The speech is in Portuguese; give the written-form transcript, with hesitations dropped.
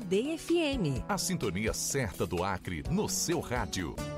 Day FM. A sintonia certa do Acre no seu rádio.